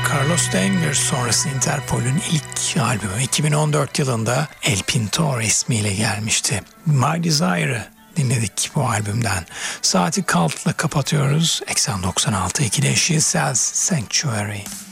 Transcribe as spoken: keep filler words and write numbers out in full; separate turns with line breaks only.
Carlos Danger sonrası Interpol'ün ilk albümü iki bin on dört yılında El Pintor ismiyle gelmişti. My Desire'ı dinledik bu albümden. Saati Cult'la kapatıyoruz. Eksen doksan altı nokta ikide She Sells Sanctuary.